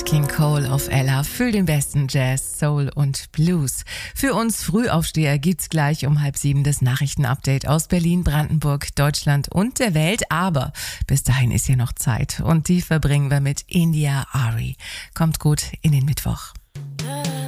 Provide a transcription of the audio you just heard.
King Cole auf Ella für den besten Jazz, Soul und Blues. Für uns Frühaufsteher gibt's gleich um 6:30 das Nachrichtenupdate aus Berlin, Brandenburg, Deutschland und der Welt. Aber bis dahin ist hier noch Zeit und die verbringen wir mit India Ari. Kommt gut in den Mittwoch.